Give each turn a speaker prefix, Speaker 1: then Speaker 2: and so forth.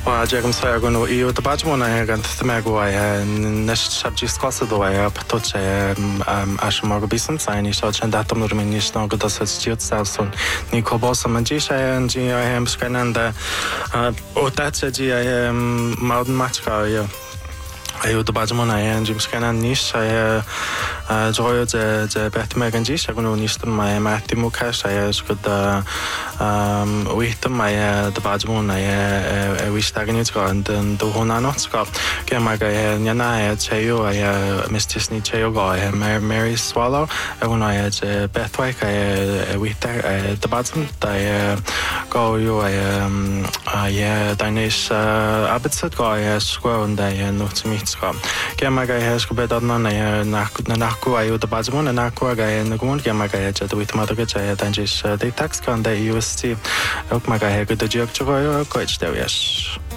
Speaker 1: Jegam sajagun i utabajmona hegan tmegua nesh subjects kosadua patoche ashmoga bisam saini so chandatam nurminish no godasat jiut salson ni kobosa manjisha and ji I am skananda otacha ji I am mountain matchka I utabajmona and Jim Scanan nish I joy the Batman jish I go nish my Matimukash I could with my the Bajmon I wish Taganitska and the Honanotska Kemaga Yana Chayo I Mistisni Chayoga Mary Swallow I when I had Bethwake I with the Bajm I go you I Danish Abbotsford guy squirrel and I not meet Kemaga has go better than Naku I the Bajmon and Aquaga and the Gun Kemaga with Madaga and just the tax can they USC Okmaga good the joke to go coach there yes.